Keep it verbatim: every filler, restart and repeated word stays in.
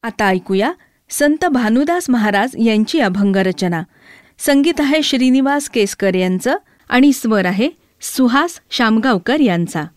आता ऐकूया संत भानुदास महाराज यांची अभंगरचना. संगीत आहे श्रीनिवास केसकर यांचं आणि स्वर आहे सुहास शामगावकर यांचा.